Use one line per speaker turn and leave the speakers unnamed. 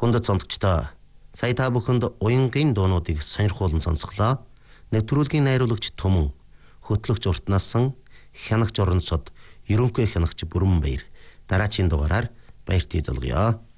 Хүндэт сонсогчдоо сая та бүхэнд уянгийн дуунуудыг сонирхуулан сонсголоо. Нэвтрүүлгийн найруулагч Түмэн, хөтлөгч Уртнасан, хянагч Орон сод, ерөнхий хянагч Бүрэн Баяр. Дараагийн дугаараар баярт залгая.